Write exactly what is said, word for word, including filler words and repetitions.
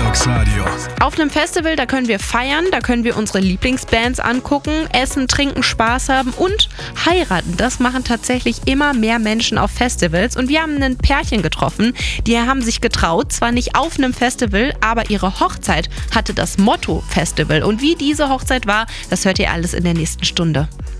Box Radio. Auf einem Festival, da können wir feiern, da können wir unsere Lieblingsbands angucken, essen, trinken, Spaß haben und heiraten. Das machen tatsächlich immer mehr Menschen auf Festivals. Und wir haben ein Pärchen getroffen, die haben sich getraut, zwar nicht auf einem Festival, aber ihre Hochzeit hatte das Motto Festival. Und wie diese Hochzeit war, das hört ihr alles in der nächsten Stunde.